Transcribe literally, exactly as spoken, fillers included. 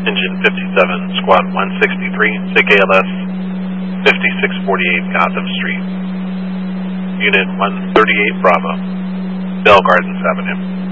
Engine fifty-seven, Squad one sixty-three, S I G A L S, fifty-six forty-eight Gotham Street. Unit one thirty-eight Bravo, Bell Gardens Avenue.